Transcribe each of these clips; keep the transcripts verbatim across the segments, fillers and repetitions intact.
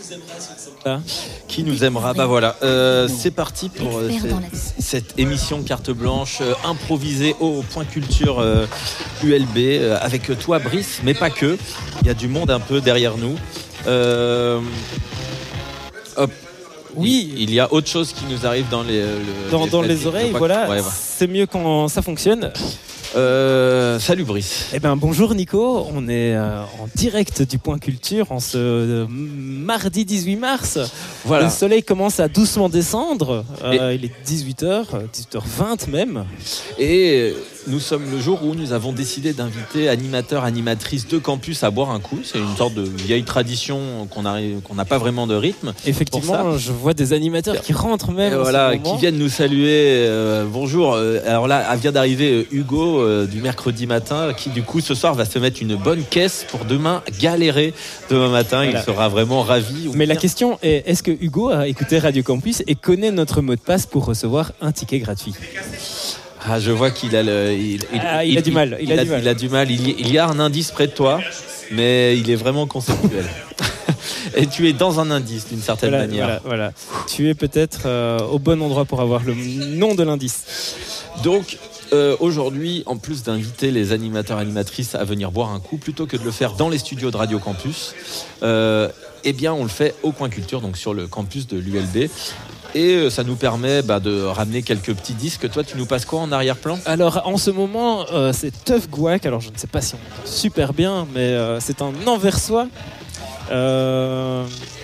Ah. Qui nous aimera? Bah voilà, euh, c'est parti pour euh, cette, cette émission carte blanche euh, improvisée au Point Culture euh, U L B euh, avec toi Brice, mais pas que. Il y a du monde un peu derrière nous. Euh, hop. Oui, il, il y a autre chose qui nous arrive dans les le, dans, les, dans les oreilles. Voilà, ouais, c'est mieux quand ça fonctionne. Euh, salut Brice. Eh ben bonjour Nico, on est euh, en direct du Point Culture en ce euh, mardi dix-huit mars. Voilà. Le soleil commence à doucement descendre, euh, il est dix-huit heures, dix-huit heures vingt même. Et nous sommes le jour où nous avons décidé d'inviter animateurs, animatrices de campus à boire un coup. C'est une sorte de vieille tradition qu'on n'a qu'on n'a pas vraiment de rythme. Effectivement, je vois des animateurs qui rentrent même. Et voilà, qui viennent nous saluer. Euh, bonjour. Alors là, vient d'arriver Hugo euh, du mercredi matin, qui du coup ce soir va se mettre une bonne caisse pour demain galérer demain matin. Voilà. Il sera vraiment ravi. Mais la question est, est-ce que Hugo a écouté Radio Campus et connaît notre mot de passe pour recevoir un ticket gratuit? Ah, je vois qu'il a le, il, il, ah, il, il a du mal. Il, il, a, a, du mal. il a du mal. Il, il y a un indice près de toi, mais il est vraiment conceptuel. Et tu es dans un indice d'une certaine voilà, manière. Voilà, voilà. Tu es peut-être euh, au bon endroit pour avoir le nom de l'indice. Donc, euh, aujourd'hui, en plus d'inviter les animateurs animatrices à venir boire un coup, plutôt que de le faire dans les studios de Radio Campus, euh, eh bien, on le fait au Point Culture, donc sur le campus de l'U L B. Et ça nous permet bah, de ramener quelques petits disques. Toi, tu nous passes quoi en arrière-plan? Alors, en ce moment, euh, c'est Tough Guac. Alors, je ne sais pas si on entend super bien, mais euh, c'est un anversois. Euh...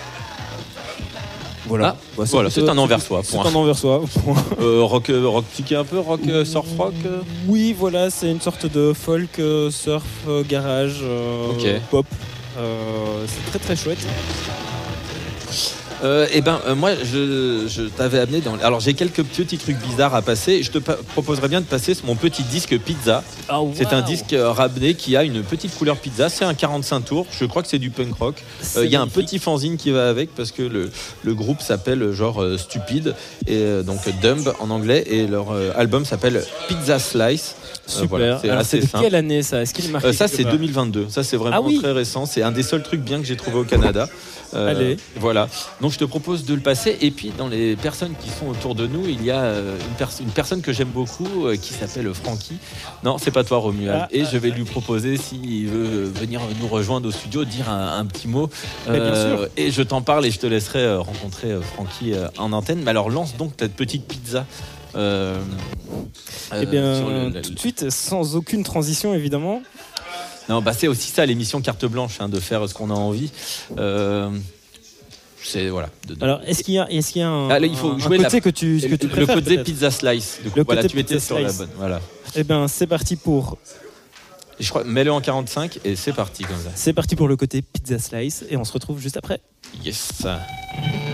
Voilà, ah, bah, c'est, voilà c'est, c'est un anversois. C'est un anversois. euh, rock, rock psyché un peu, rock euh, surf rock. Euh... Oui, voilà, c'est une sorte de folk, euh, surf, euh, garage, euh, okay. pop. Euh, c'est très très chouette. Euh, et ben euh, moi je, je t'avais amené dans. Alors j'ai quelques petits trucs bizarres à passer. Je te pa- proposerais bien de passer mon petit disque pizza. Oh, wow. C'est un disque ramené qui a une petite couleur pizza. C'est un quarante-cinq tours. Je crois que c'est du punk rock. Il euh, y a un petit fanzine qui va avec parce que le, le groupe s'appelle genre euh, Stupid et euh, donc Dumb en anglais et leur euh, album s'appelle Pizza Slice. Super. Euh, voilà, c'est Alors, assez c'est de simple. Quelle année ça? Est-ce qu'il est marqué euh, Ça c'est deux mille vingt-deux. Ça c'est vraiment ah, oui. très récent. C'est un des seuls trucs bien que j'ai trouvé au Canada. Euh, Allez. Voilà. Donc je te propose de le passer. Et puis dans les personnes qui sont autour de nous, il y a euh, une, pers- une personne que j'aime beaucoup euh, qui s'appelle Francky. Non, c'est pas toi Romuald. Ah, et ah, je vais lui proposer s'il veut venir nous rejoindre au studio, dire un, un petit mot. Euh, bien sûr. Et je t'en parle et je te laisserai euh, rencontrer euh, Francky euh, en antenne. Mais alors lance donc ta petite pizza. Euh, eh bien, euh, le, tout de suite, sans aucune transition évidemment. Non, bah c'est aussi ça l'émission carte blanche, hein, de faire ce qu'on a envie. Euh, c'est voilà. De, de... Alors, est-ce qu'il y a, est-ce qu'il y a un, ah, là, il faut un jouer côté la, que tu, que tu préfères, le côté peut-être. Pizza Slice. Du coup, le voilà, côté tu étais sur la bonne. Voilà. Eh bien, c'est parti pour. Je crois, mets-le en quarante-cinq et c'est parti comme ça. C'est parti pour le côté Pizza Slice et on se retrouve juste après. Yes.